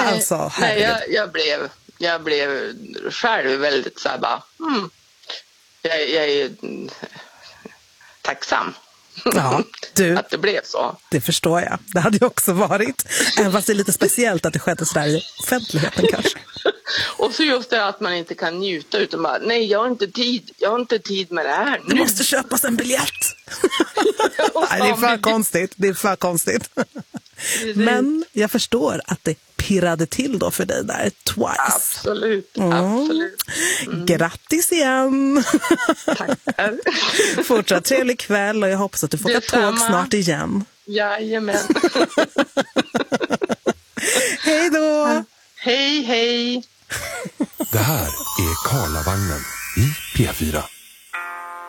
alltså. Nej, jag blev själv väldigt så här bara, jag är tacksam. Ja, att det blev så. Det förstår jag. Det hade ju också varit. Även fast det är lite speciellt att det skedde sådär i offentligheten kanske. Och så just det att man inte kan njuta utan bara, nej jag har inte tid med det här nu. Det måste köpas en biljett. Nej, det är för konstigt. Men jag förstår att det pirrade till då för dig där twice. Absolut. Grattis igen. Tackar. Fortsatt trevlig kväll och jag hoppas att du får åka tåg snart igen. Jajamän. Hej då. Hej. Det här är Karlavagnen i P4.